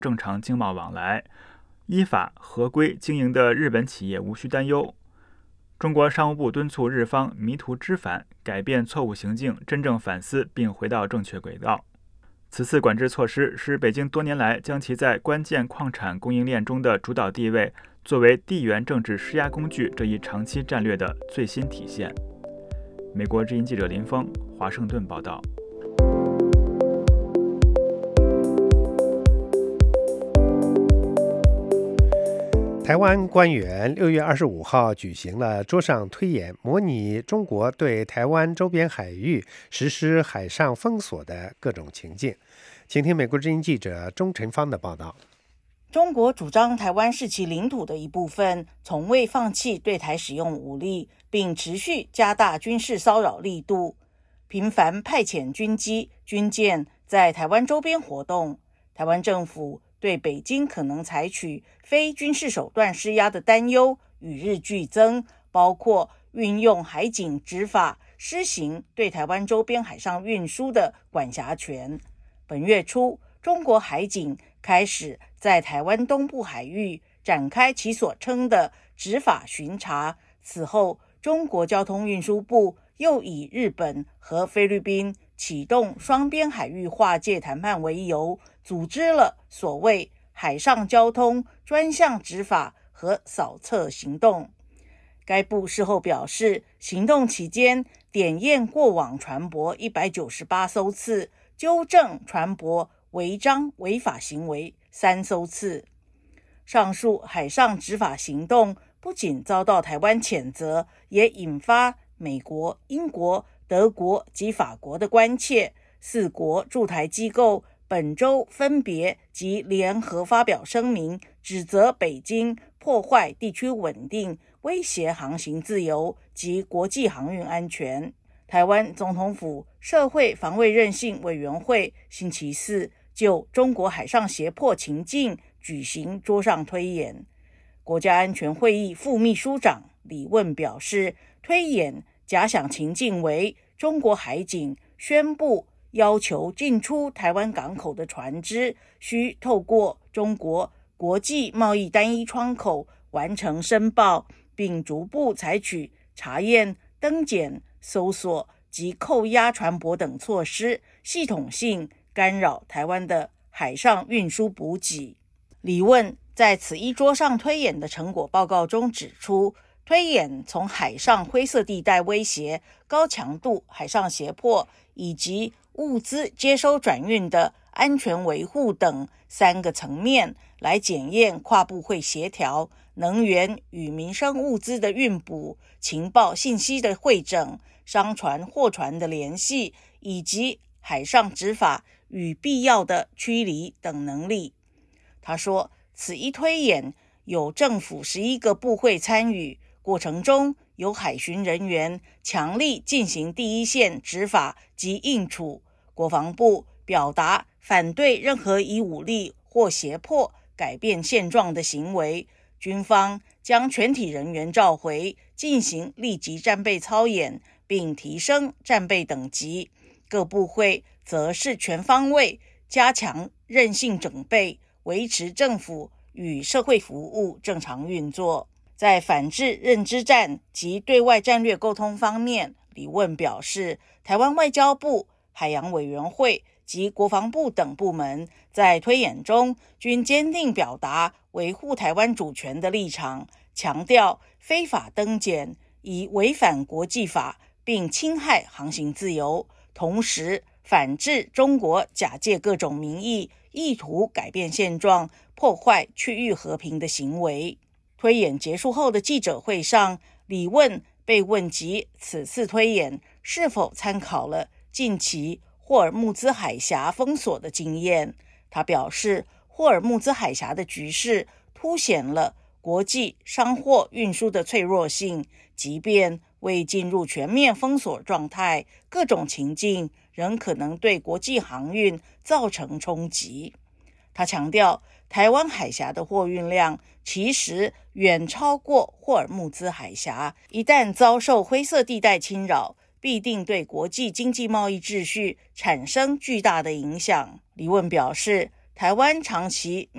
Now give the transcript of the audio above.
正常经贸往来，依法合规经营的日本企业无需担忧。中国商务部敦促日方迷途知返，改变错误行径，真正反思并回到正确轨道。此次管制措施是北京多年来将其在关键矿产供应链中的主导地位作为地缘政治施压工具这一长期战略的最新体现。美国之音记者林峰，华盛顿报道。 台湾官员6月25号举行了桌上推演，模拟中国对台湾周边海域实施海上封锁的各种情境。请听美国之音记者钟晨芳的报道。 中国主张台湾是其领土的一部分，从未放弃对台使用武力，并持续加大军事骚扰力度，频繁派遣军机、军舰在台湾周边活动。台湾政府对北京可能采取非军事手段施压的担忧与日俱增，包括运用海警执法，施行对台湾周边海上运输的管辖权。本月初，中国海警开始在台湾东部海域展开其所称的执法巡查。此后，中国交通运输部又以日本和菲律宾启动双边海域划界谈判为由，组织了所谓海上交通专项执法和扫测行动。该部事后表示，行动期间点验过往船舶198艘次，纠正船舶违章违法行为3艘次。上述海上执法行动不仅遭到台湾谴责，也引发美国、英国、德国及法国的关切。4国驻台机构本周分别及联合发表声明，指责北京破坏地区稳定，威胁航行自由及国际航运安全。台湾总统府社会防卫韧性委员会星期四就中国海上胁迫情境举行桌上推演。国家安全会议副秘书长李问表示，推演假想情境为中国海警宣布要求进出台湾港口的船只需透过中国国际贸易单一窗口完成申报，并逐步采取查验、登检、搜索及扣押船舶等措施，系统性干扰台湾的海上运输补给。李问在此一桌上推演的成果报告中指出，推演从海上灰色地带威胁、高强度海上胁迫以及物资接收转运的安全维护等3个层面来检验跨部会协调、能源与民生物资的运补、情报信息的汇整、商船货船的联系，以及海上执法与必要的驱离等能力。他说，此一推演有政府11个部会参与，过程中有海巡人员强力进行第一线执法及应处。国防部表达反对任何以武力或胁迫改变现状的行为。军方将全体人员召回，进行立即战备操演，并提升战备等级。各部会则是全方位加强韧性整备，维持政府与社会服务正常运作。在反制认知战及对外战略沟通方面，李问表示，台湾外交部、海洋委员会及国防部等部门在推演中均坚定表达维护台湾主权的立场，强调非法登检已违反国际法，并侵害航行自由，同时反制中国假借各种名义，意图改变现状、破坏区域和平的行为。推演结束后的记者会上，李问被问及此次推演是否参考了近期霍尔木兹海峡封锁的经验。他表示，霍尔木兹海峡的局势凸显了国际商货运输的脆弱性，即便未进入全面封锁状态，各种情境仍可能对国际航运造成冲击。他强调，台湾海峡的货运量其实远超过霍尔木兹海峡，一旦遭受灰色地带侵扰，必定对国际经济贸易秩序产生巨大的影响。李问表示，台湾长期